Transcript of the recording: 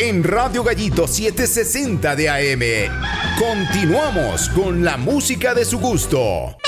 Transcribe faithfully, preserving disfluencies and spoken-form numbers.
en Radio Gallito setecientos sesenta de A M. Continuamos con la música de su gusto.